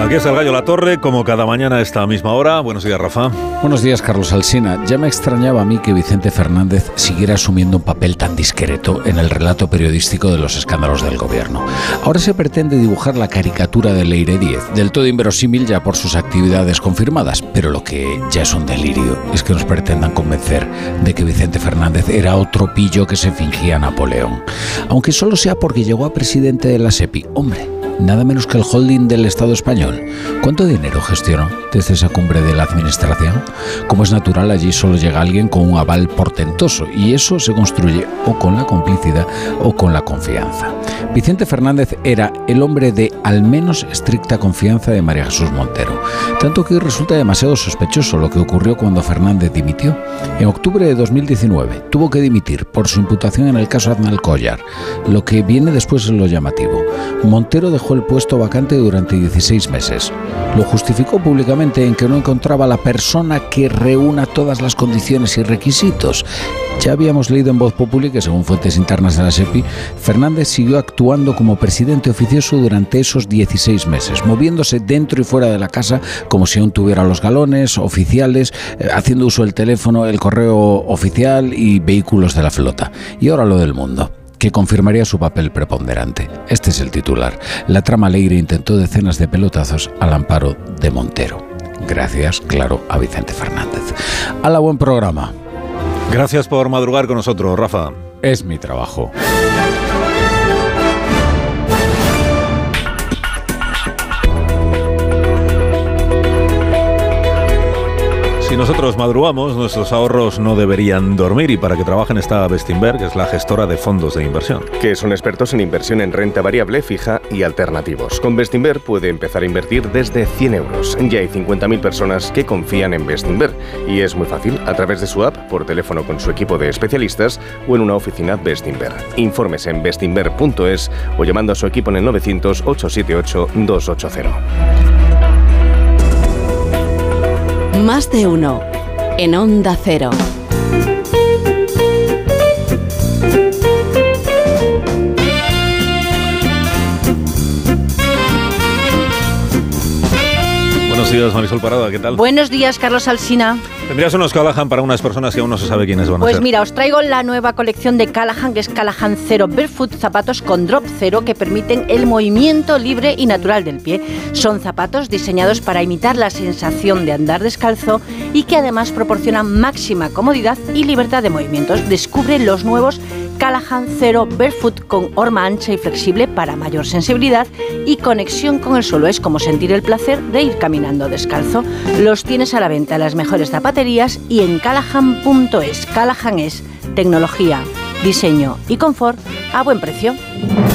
Aquí está el Gallo La Torre, como cada mañana a esta misma hora. Buenos días, Rafa. Buenos días, Carlos Alsina. Ya me extrañaba a mí que Vicente Fernández siguiera asumiendo un papel tan discreto en el relato periodístico de los escándalos del gobierno. Ahora se pretende dibujar la caricatura de Leire Díez, del todo inverosímil ya por sus actividades confirmadas, pero lo que ya es un delirio es que nos pretendan convencer de que Vicente Fernández era otro pillo que se fingía Napoleón. Aunque solo sea porque llegó a presidente de la SEPI. Hombre, nada menos que el holding del Estado español. ¿Cuánto dinero gestionó desde esa cumbre de la administración? Como es natural, allí solo llega alguien con un aval portentoso, y eso se construye o con la complicidad o con la confianza. Vicente Fernández era el hombre de al menos estricta confianza de María Jesús Montero, tanto que hoy resulta demasiado sospechoso lo que ocurrió cuando Fernández dimitió. En octubre de 2019 tuvo que dimitir por su imputación en el caso Aznalcóllar. Lo que viene después es lo llamativo. Montero dejó el puesto vacante durante 16 meses. Lo justificó públicamente en que no encontraba la persona que reúna todas las condiciones y requisitos. Ya habíamos leído en Voz Populi que, según fuentes internas de la SEPI, Fernández siguió actuando como presidente oficioso durante esos 16 meses, moviéndose dentro y fuera de la casa como si aún tuviera los galones oficiales, haciendo uso del teléfono, el correo oficial y vehículos de la flota. Y ahora lo del Mundo, que confirmaría su papel preponderante. Este es el titular. La trama Leire intentó decenas de pelotazos al amparo de Montero. Gracias, claro, a Vicente Fernández. ¡Hala, buen programa! Gracias por madrugar con nosotros, Rafa. Es mi trabajo. Si nosotros madrugamos, nuestros ahorros no deberían dormir, y para que trabajen está Bestinver, que es la gestora de fondos de inversión. Que son expertos en inversión en renta variable, fija y alternativos. Con Bestinver puede empezar a invertir desde 100 euros. Ya hay 50.000 personas que confían en Bestinver. Y es muy fácil, a través de su app, por teléfono con su equipo de especialistas o en una oficina Bestinver. Infórmese en bestinver.es o llamando a su equipo en el 900-878-280. Más de uno en Onda Cero. Buenos días, Marisol Parada, ¿qué tal? Buenos días, Carlos Alsina. Tendrías unos Callahan para unas personas que aún no se sabe quiénes van a ser. Pues mira, os traigo la nueva colección de Callahan, que es Callahan Zero Barefoot, zapatos con drop cero que permiten el movimiento libre y natural del pie. Son zapatos diseñados para imitar la sensación de andar descalzo y que además proporcionan máxima comodidad y libertad de movimientos. Descubre los nuevos Callahan Zero Barefoot con horma ancha y flexible para mayor sensibilidad y conexión con el suelo. Es como sentir el placer de ir caminando descalzo. Los tienes a la venta en las mejores zapaterías y en callahan.es. Callahan es tecnología, diseño y confort a buen precio.